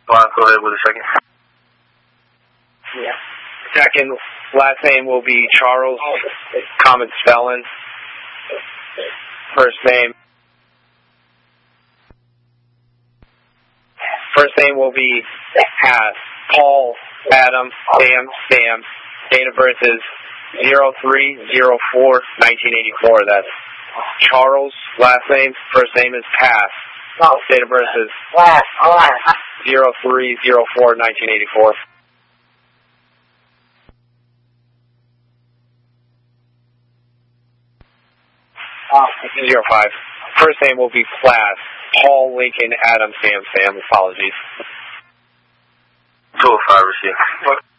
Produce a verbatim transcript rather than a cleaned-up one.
Well, go ahead with the second. Yeah. Second, last name will be Charles, common spelling. First name. First name will be Pass. Paul, Adam, Sam, Sam. Date of birth is zero three zero four nineteen eighty-four. That's Charles. Last name. First name is Pass. Date of birth is zero three zero four nineteen eighty-four. Zero five. First name will be Class. Paul, Lincoln, Adam, Sam, Sam. Apologies. two oh five receive.